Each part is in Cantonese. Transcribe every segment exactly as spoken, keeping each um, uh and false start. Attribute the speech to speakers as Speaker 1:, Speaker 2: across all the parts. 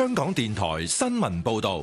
Speaker 1: 香港電台新聞報道。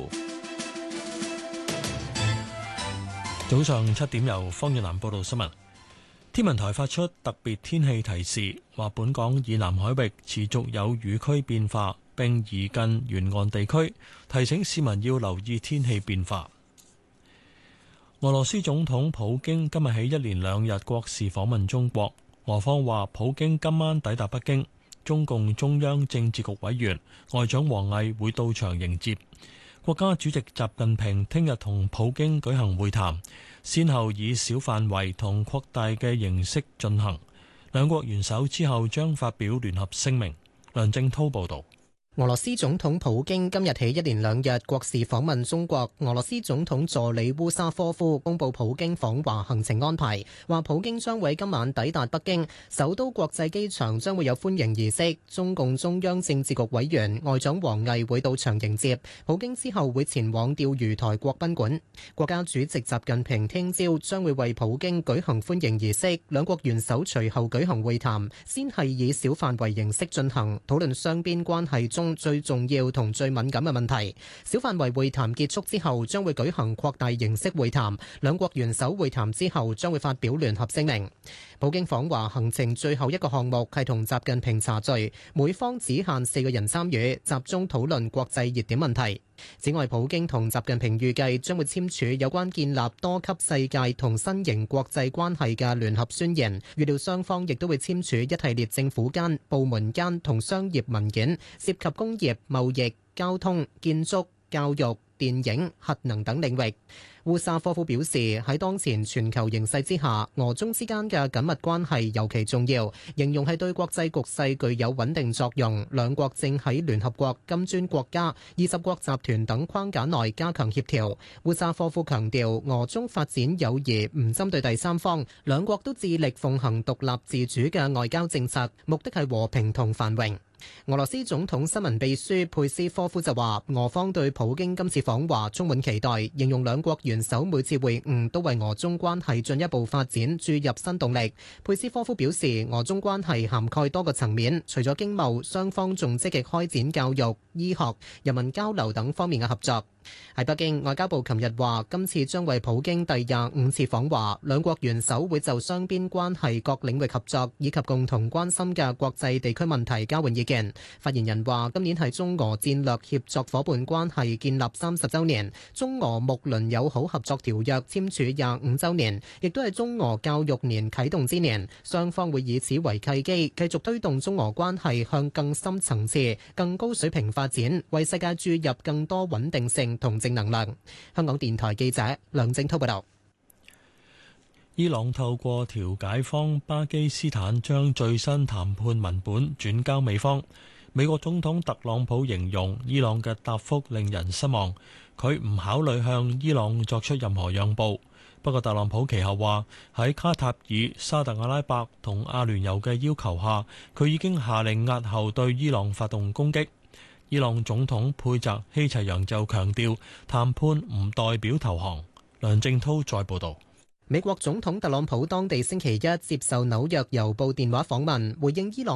Speaker 2: 早上七點，由方遠南報道新聞。天文台發出特別天氣提示，話本港以南海域持續有雨區變化，並移近沿岸地區，提醒市民要留意天氣變化。俄羅斯總統普京今日起一連兩日國事訪問中國，俄方話普京今晚抵達北京，中共中央政治局委員外長王毅會到場迎接。國家主席習近平聽日同普京舉行會談，先後以小範圍同擴大嘅形式進行。兩國元首之後將發表聯合聲明。梁正濤報道。
Speaker 3: 俄羅斯總統普京今日起一連兩日國事訪問中國。俄羅斯總統助理烏沙科夫公布普京訪華行程安排，話普京將會今晚抵達北京，首都國際機場將會有歡迎儀式，中共中央政治局委員外長王毅會到場迎接。普京之後會前往釣魚台國賓館。國家主席習近平聽朝將會為普京舉行歡迎儀式，兩國元首隨後舉行會談，先係以小範圍形式進行，討論雙邊關係中最重要同最敏感嘅問題。小範圍會談結束之後，將會舉行擴大形式會談。兩國元首會談之後，將會發表聯合聲明。普京訪華行程最後一個項目係同習近平茶聚，每方只限四個人參與，集中討論國際熱點問題。此外，普京同習近平預計將會簽署有關建立多級世界同新型國際關係嘅聯合宣言，預料雙方亦都會簽署一系列政府間、部門間同商業文件，涉及工業、貿易、交通、建築、教育、電影、核能等領域。烏沙科夫表示，喺當前全球形勢之下，俄中之間嘅緊密關係尤其重要，形容係對國際局勢具有穩定作用。兩國正喺聯合國、金磚國家、二十國集團等框架內加強協調。烏沙科夫強調，俄中發展友誼唔針對第三方，兩國都致力奉行獨立自主嘅外交政策，目的係和平同繁榮。俄羅斯總統新聞秘書佩斯科夫就話，俄方對普京今次訪華充滿期待，形容兩國元首每次會晤都為俄中關係進一步發展注入新動力。佩斯科夫表示，俄中關係涵蓋多個層面，除咗經貿，雙方仲積極開展教育、醫學、人民交流等方面嘅合作。喺北京，外交部琴日話，今次將為普京第廿五次訪華，兩國元首會就雙邊關係各領域合作以及共同關心嘅國際地區問題交換意見。發言人話，今年係中俄戰略協作夥伴關係建立三十週年，中俄睦鄰友好合作條約簽署廿五週年，亦都係中俄教育年啟動之年。雙方會以此為契機，繼續推動中俄關係向更深層次、更高水平發展，為世界注入更多穩定性同正能量。香港電台記者梁正濤報道。
Speaker 2: 伊朗透過調解方巴基斯坦將最新談判文本轉交美方。美國總統特朗普形容伊朗嘅答覆令人失望，佢唔考慮向伊朗作出任何讓步。不過特朗普其後話，喺卡塔爾、沙特阿拉伯同阿聯酋嘅要求下，佢已經下令押後對伊朗發動攻擊。伊朗總統佩澤希齊揚就強調，談判唔代表投降。梁正濤再報道。
Speaker 3: 美國總統特朗普當地星期一接受紐約郵報電話訪問，回應伊朗